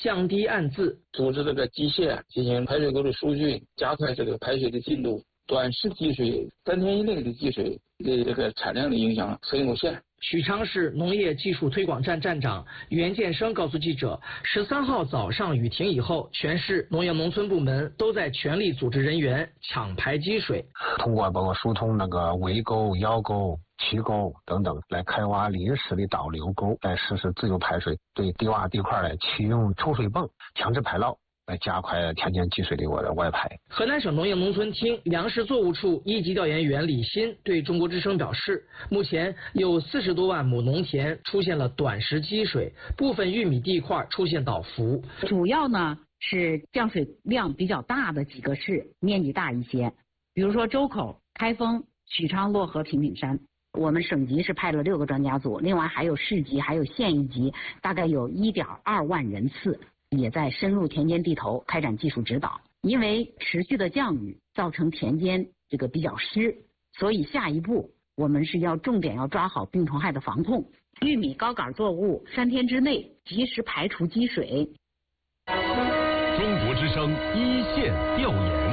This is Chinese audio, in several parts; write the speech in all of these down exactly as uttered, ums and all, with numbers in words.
降低暗字， 组织这个机械进行排水沟的疏浚，加快这个排水的进度。短时积水，三天以内的积水对这个产量的影响很有限。 许昌市农业技术推广站站长袁建生告诉记者，十三号早上雨停以后，全市农业农村部门都在全力组织人员抢排积水， 通过包括疏通那个围沟、腰沟、渠沟等等，来开挖临时的导流沟，来实施自由排水，对低洼地块来启用抽水泵强制排涝，来加快田间积水的我的外排。 河南省农业农村厅粮食作物处一级调研员李鑫对中国之声表示，目前有四十多万亩农田出现了短时积水，部分玉米地块出现倒伏。 主要呢是降水量比较大的几个市面积大一些，比如说周口、开封、许昌、漯河、平顶山。我们省级是派了六个专家组，另外还有市级还有县一级，大概有一点二万人次。也在深入田间地头开展技术指导。因为持续的降雨造成田间这个比较湿，所以下一步我们是要重点要抓好病虫害的防控。玉米高杆作物三天之内及时排除积水。 中国之声一线调研。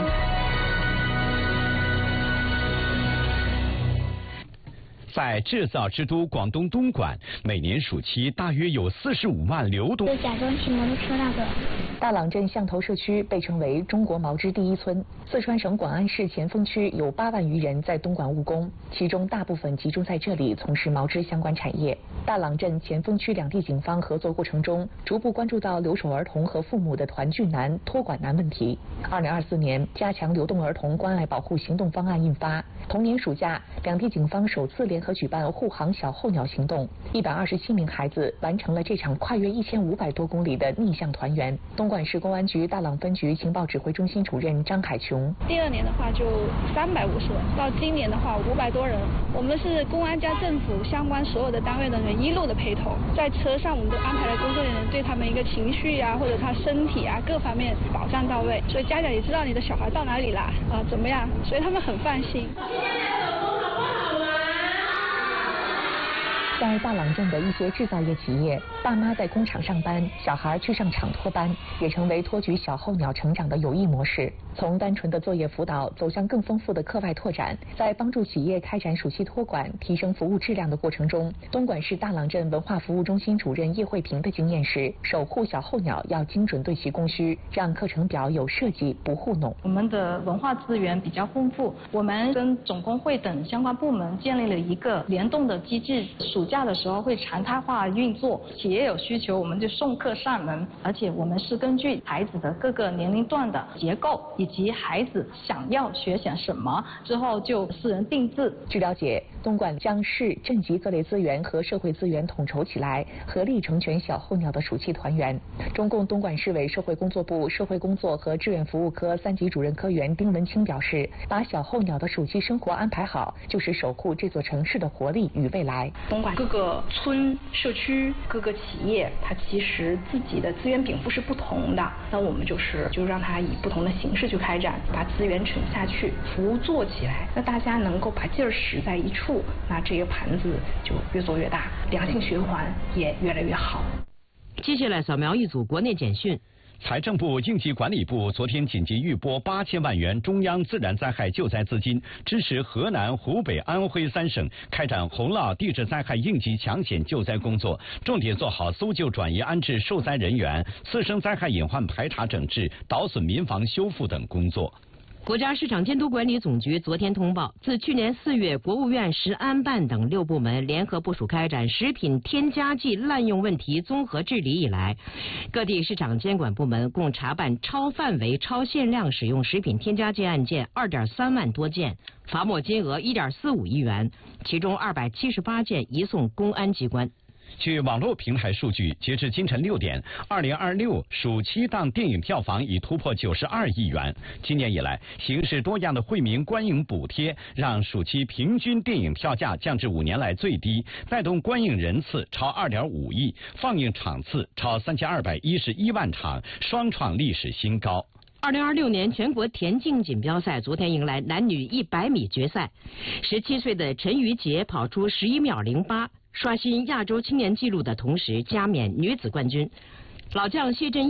在制造之都广东东莞，每年暑期大约有四十五万流动。 就假装骑摩托车那个。 大朗镇象头社区被称为中国毛织第一村。四川省广安市前锋区有八万余人在东莞务工，其中大部分集中在这里从事毛织相关产业。大朗镇前锋区两地警方合作过程中，逐步关注到留守儿童和父母的团聚难、托管难问题。二零二四年加强流动儿童关爱保护行动方案印发。同年暑假，两地警方首次联合举办护航小候鸟行动，一百二十七名孩子完成了这场跨越一千五百多公里的逆向团圆。东莞市公安局大朗分局情报指挥中心主任张海琼： 第二年的话就三百五十人，到今年的话五百多人。我们是公安加政府相关所有的单位的人一路的陪同，在车上我们都安排了工作人员，对他们一个情绪啊或者他身体啊各方面保障到位，所以家长也知道你的小孩到哪里啦啊怎么样，所以他们很放心。 在大朗镇的一些制造业企业，爸妈在工厂上班，小孩去上厂托班，也成为托举小候鸟成长的有益模式。从单纯的作业辅导走向更丰富的课外拓展，在帮助企业开展暑期托管、提升服务质量的过程中，东莞市大朗镇文化服务中心主任叶慧萍的经验是，守护小候鸟要精准对其供需，让课程表有设计，不糊弄。 我们的文化资源比较丰富，我们跟总工会等相关部门建立了一个联动的机制，暑假的时候会常态化运作，企业有需求我们就送客上门，而且我们是根据孩子的各个年龄段的结构以及孩子想要学些什么，之后就私人定制。 据了解，东莞将市镇级各类资源和社会资源统筹起来，合力成全小候鸟的暑期团圆。中共东莞市委社会工作部社会工作和志愿服务科三级主任科员丁文清表示，把小候鸟的暑期生活安排好，就是守护这座城市的活力与未来。 东莞各个村、社区、各个企业，它其实自己的资源禀赋是不同的，那我们就是就让它以不同的形式去开展，把资源沉下去，服务做起来，那大家能够把劲儿使在一处，那这个盘子就越做越大，良性循环也越来越好。 接下来扫描一组国内简讯。 财政部应急管理部昨天紧急预拨八千万元中央自然灾害救灾资金，支持河南、湖北、安徽三省开展洪涝地质灾害应急抢险救灾工作，重点做好搜救、转移、安置受灾人员、次生灾害隐患排查整治、倒损民房修复等工作。 国家市场监督管理总局昨天通报，自去年四月国务院食安办等六部门联合部署开展食品添加剂滥用问题综合治理以来，各地市场监管部门共查办超范围、超限量使用食品添加剂案件二点三万多件，罚没金额一点四五亿元，其中二百七十八件移送公安机关。 据网络平台数据，截至今晨六点，二零二六暑期档电影票房已突破九十二亿元。今年以来，形式多样的惠民观影补贴让暑期平均电影票价降至五年来最低，带动观影人次超二点五亿，放映场次超三千二百一十一万场，双创历史新高。 二零二六年全国田径锦标赛昨天迎来男女一百米决赛，十七岁的陈瑜杰跑出十一秒零八，刷新亚洲青年纪录的同时加冕女子冠军。老将谢震